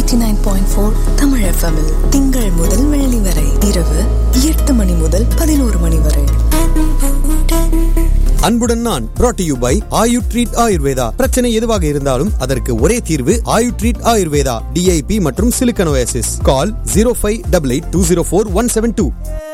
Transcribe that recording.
89.4 Tamil FM திங்கள் முதல் வெள்ளி வரை இரவு 8 மணி முதல் 11 மணி வரை. அன்புடன் நான் brought to you by Ayu treat Ayurveda. பிரச்சனை எதுவாக இருந்தாலும் அதற்கு ஒரே தீர்வு ஆயு ட்ரீட் ஆயுர்வேதா. DIP மற்றும் சிலிக்கன் ஓஎஸ்எஸ். கால் 0588204172.